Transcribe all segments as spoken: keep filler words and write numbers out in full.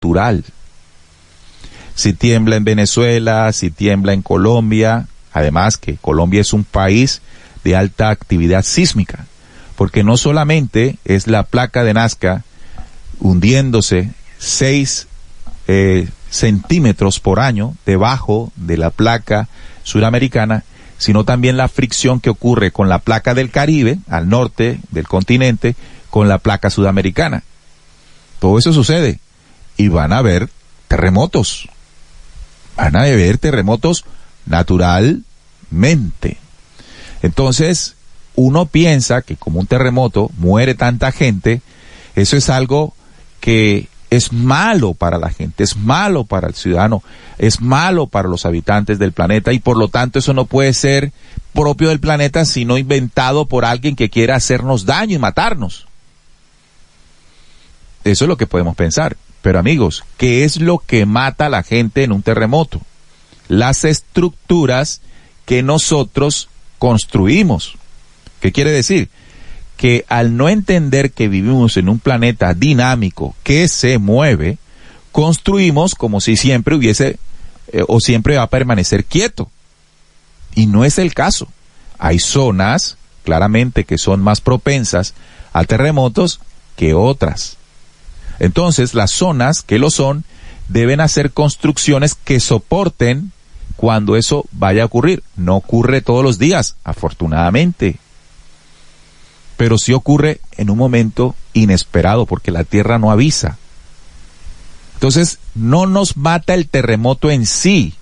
natural. Si tiembla en Venezuela, si tiembla en Colombia, además que Colombia es un país de alta actividad sísmica, porque no solamente es la placa de Nazca hundiéndose seis eh, centímetros por año debajo de la placa suramericana, sino también la fricción que ocurre con la placa del Caribe, al norte del continente, con la placa sudamericana. Todo eso sucede y van a haber terremotos. Van a haber terremotos naturalmente. Entonces, uno piensa que como un terremoto muere tanta gente, eso es algo que es malo para la gente, es malo para el ciudadano, es malo para los habitantes del planeta y por lo tanto eso no puede ser propio del planeta sino inventado por alguien que quiera hacernos daño y matarnos. Eso es lo que podemos pensar. Pero amigos, ¿qué es lo que mata a la gente en un terremoto? Las estructuras que nosotros construimos. ¿Qué quiere decir? Que al no entender que vivimos en un planeta dinámico que se mueve, construimos como si siempre hubiese eh, o siempre va a permanecer quieto. Y no es el caso. Hay zonas, claramente, que son más propensas a terremotos que otras. Entonces, las zonas que lo son deben hacer construcciones que soporten cuando eso vaya a ocurrir. No ocurre todos los días, afortunadamente. Pero sí ocurre en un momento inesperado, porque la Tierra no avisa. Entonces, no nos mata el terremoto en sí.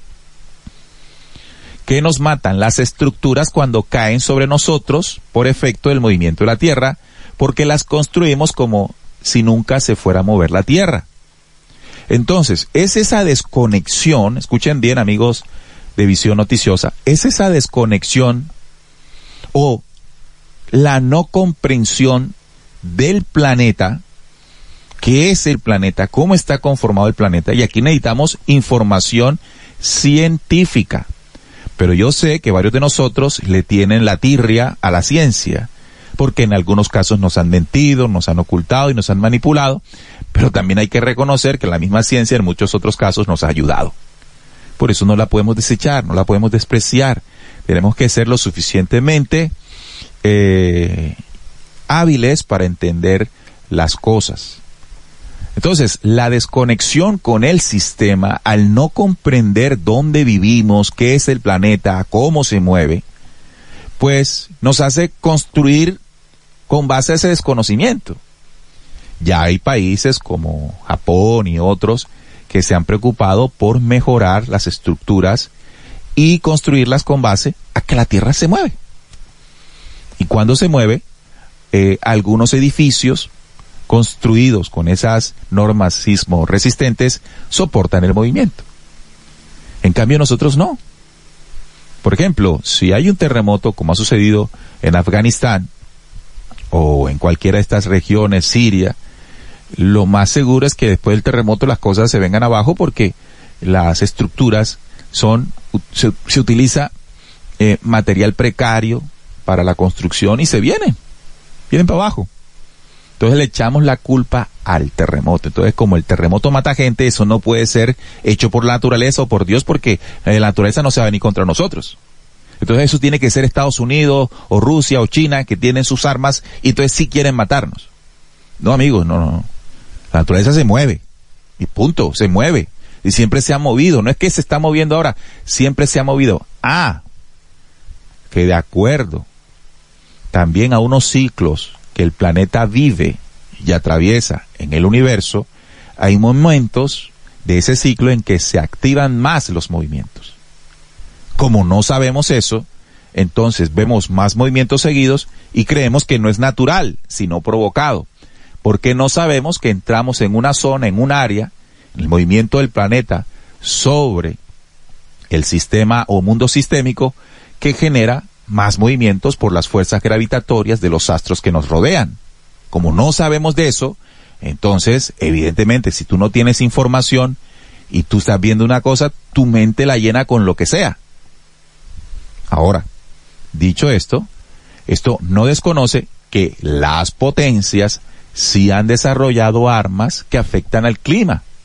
¿Qué nos matan? Las estructuras cuando caen sobre nosotros por efecto del movimiento de la Tierra, porque las construimos como si nunca se fuera a mover la Tierra. Entonces, es esa desconexión, escuchen bien amigos de Visión Noticiosa, es esa desconexión o la no comprensión del planeta, qué es el planeta, cómo está conformado el planeta, y aquí necesitamos información científica. Pero yo sé que varios de nosotros le tienen la tirria a la ciencia, porque en algunos casos nos han mentido, nos han ocultado y nos han manipulado, pero también hay que reconocer que la misma ciencia en muchos otros casos nos ha ayudado. Por eso no la podemos desechar, no la podemos despreciar. Tenemos que ser lo suficientemente eh, hábiles para entender las cosas. Entonces, la desconexión con el sistema, al no comprender dónde vivimos, qué es el planeta, cómo se mueve, pues nos hace construir con base a ese desconocimiento. Ya hay países como Japón y otros que se han preocupado por mejorar las estructuras y construirlas con base a que la Tierra se mueve. Y cuando se mueve, eh, algunos edificios construidos con esas normas sismo resistentes soportan el movimiento. En cambio nosotros no. Por ejemplo, si hay un terremoto como ha sucedido en Afganistán o en cualquiera de estas regiones, Siria, lo más seguro es que después del terremoto las cosas se vengan abajo porque las estructuras son, se, se utiliza eh, material precario para la construcción y se vienen, vienen para abajo. Entonces le echamos la culpa al terremoto. Entonces, como el terremoto mata gente, eso no puede ser hecho por la naturaleza o por Dios, porque la naturaleza no se va a venir contra nosotros. Entonces eso tiene que ser Estados Unidos o Rusia o China, que tienen sus armas y entonces sí quieren matarnos. No, amigos, no, no. La naturaleza se mueve. Y punto, se mueve. Y siempre se ha movido. No es que se está moviendo ahora, siempre se ha movido. Ah, que de acuerdo también a unos ciclos que el planeta vive y atraviesa en el universo, hay momentos de ese ciclo en que se activan más los movimientos. Como no sabemos eso, entonces vemos más movimientos seguidos y creemos que no es natural, sino provocado, porque no sabemos que entramos en una zona, en un área, en el movimiento del planeta sobre el sistema o mundo sistémico que genera más movimientos por las fuerzas gravitatorias de los astros que nos rodean. Como no sabemos de eso, entonces, evidentemente, si tú no tienes información y tú estás viendo una cosa, tu mente la llena con lo que sea. Ahora, dicho esto, esto no desconoce que las potencias sí han desarrollado armas que afectan al clima.